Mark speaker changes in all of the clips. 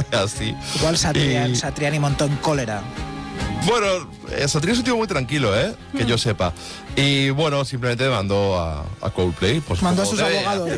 Speaker 1: así.
Speaker 2: Igual Satriani montó en cólera.
Speaker 1: Bueno, Satriani es un tío muy tranquilo, que yo sepa. Y bueno, simplemente mandó a Coldplay. Pues,
Speaker 2: mandó a sus abogados.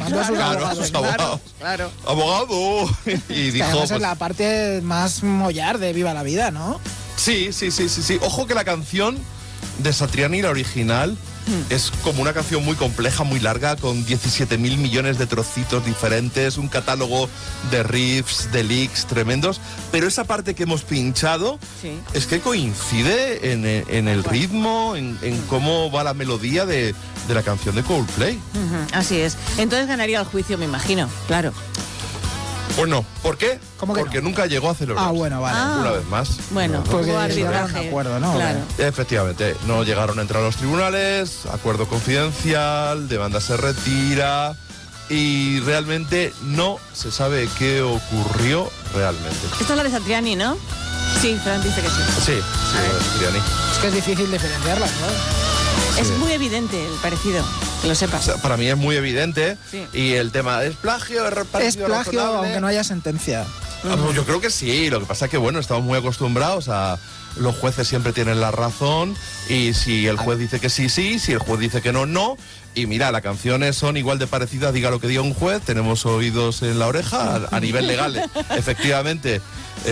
Speaker 1: Claro. Abogado. Y dijo.
Speaker 2: Además es la parte más mollar de Viva la Vida, ¿no?
Speaker 1: Sí. Ojo que la canción de Satriani, la original, es como una canción muy compleja, muy larga, con 17.000 millones de trocitos diferentes, un catálogo de riffs, de licks tremendos, pero esa parte que hemos pinchado es que coincide en el ritmo, en cómo va la melodía de la canción de Coldplay.
Speaker 3: Así es. Entonces ganaría el juicio, me imagino, claro.
Speaker 1: Pues no. ¿Por qué?
Speaker 2: Porque
Speaker 1: nunca llegó a celebrarse.
Speaker 2: Bueno, vale.
Speaker 1: Una vez más.
Speaker 3: Bueno,
Speaker 2: porque
Speaker 3: hubo
Speaker 2: llegaron a un
Speaker 3: arbitraje.
Speaker 2: acuerdo, ¿no?
Speaker 3: Claro.
Speaker 1: Efectivamente, no llegaron a entrar a los tribunales, acuerdo confidencial, demanda se retira y realmente no se sabe qué ocurrió realmente.
Speaker 3: Esto es la de Satriani, ¿no? Sí, Fran dice que sí.
Speaker 1: Sí, lo de Satriani.
Speaker 2: Es que es difícil diferenciarlas, ¿no?
Speaker 3: Es muy evidente el parecido, que lo sepas.
Speaker 1: O sea, para mí es muy evidente. Y el tema, ¿es plagio?
Speaker 2: Es plagio, aunque no haya sentencia.
Speaker 1: Yo creo que sí, lo que pasa es que bueno, estamos muy acostumbrados a los jueces siempre tienen la razón y si el juez dice que sí, sí, si el juez dice que no, no. Y mira, las canciones son igual de parecidas, diga lo que diga un juez, tenemos oídos en la oreja a nivel legal, efectivamente.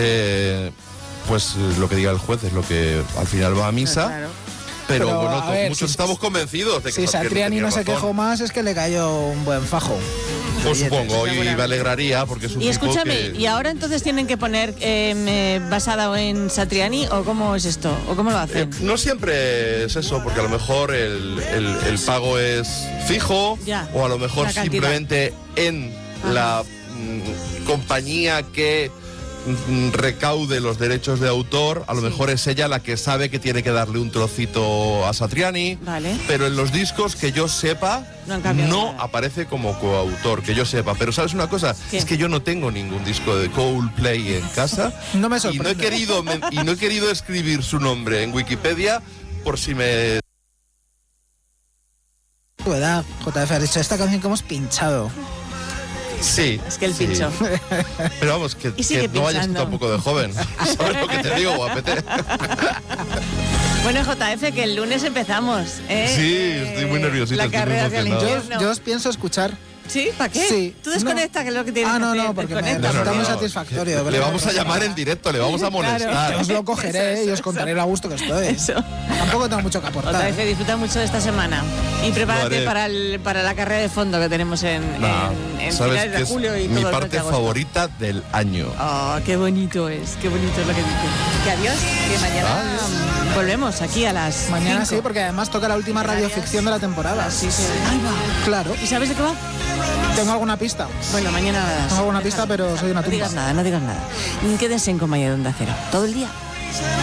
Speaker 1: Pues lo que diga el juez es lo que al final va a misa. Claro. Pero bueno, muchos estamos convencidos de que
Speaker 2: si Satriani no se quejó más es que le cayó un buen fajo.
Speaker 1: Pues supongo, y me alegraría porque es un
Speaker 3: Y escúchame, ¿y ahora entonces tienen que poner basada en Satriani o cómo es esto? ¿O cómo lo hacen?
Speaker 1: No siempre es eso, porque a lo mejor el pago es fijo o a lo mejor simplemente en la compañía que recaude los derechos de autor, a lo mejor es ella la que sabe que tiene que darle un trocito a Satriani, pero en los discos que yo sepa no aparece como coautor, que yo sepa. Pero ¿sabes una cosa? Es que yo no tengo ningún disco de Coldplay en casa.
Speaker 2: No me sorprende.
Speaker 1: Y no he querido escribir su nombre en Wikipedia por si me...
Speaker 2: Tu edad, JF, has dicho esta canción que hemos pinchado.
Speaker 1: Sí.
Speaker 3: Es que el pincho.
Speaker 1: Pero vamos, que no vayas tú tampoco de joven. ¿Sabes lo que te digo, guapete?
Speaker 3: Bueno, JF, que el lunes empezamos.
Speaker 1: Sí, estoy muy nerviosito.
Speaker 3: La carrera hacia el infierno.
Speaker 2: Yo os pienso escuchar.
Speaker 3: ¿Sí? ¿Para qué?
Speaker 2: Sí.
Speaker 3: Tú desconecta, que es lo que tienes que hacer.
Speaker 2: No, porque me resulta muy satisfactorio.
Speaker 1: Le vamos a llamar en directo, le vamos a molestar.
Speaker 2: Claro. Os lo cogeré y os contaré lo a gusto que estoy.
Speaker 3: Eso.
Speaker 2: Tampoco tengo mucho que aportar.
Speaker 3: JF, disfruta mucho de esta semana. Y prepárate para la carrera de fondo que tenemos en finales de julio y todo
Speaker 1: mi
Speaker 3: el mes de
Speaker 1: parte
Speaker 3: agosto.
Speaker 1: favorita del año.
Speaker 3: Oh, qué bonito es lo que dice. Que adiós, que mañana volvemos aquí a las
Speaker 2: Mañana
Speaker 3: 5.
Speaker 2: sí, porque además toca la última radioficción de la temporada.
Speaker 3: Sí. Ahí va.
Speaker 2: Claro.
Speaker 3: ¿Y sabes de qué va?
Speaker 2: ¿Tengo alguna pista?
Speaker 3: Bueno, mañana...
Speaker 2: Tengo alguna pista, pero soy una tumba.
Speaker 3: No digas nada. Quédense en Compañía de Onda Cero. Todo el día.